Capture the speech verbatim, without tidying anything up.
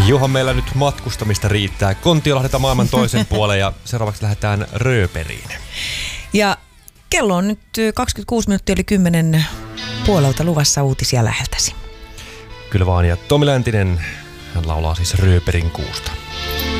Juhan, meillä nyt matkustamista riittää. Kontiolahdelta maailman toisen puolen ja seuraavaksi lähdetään Rööperiin. Ja kello on nyt kaksikymmentäkuusi minuuttia yli kymmenen puolelta luvassa uutisia läheltäsi. Kyllä vaan, ja Tomi Läntinen, hän laulaa siis Rööperin kuusta.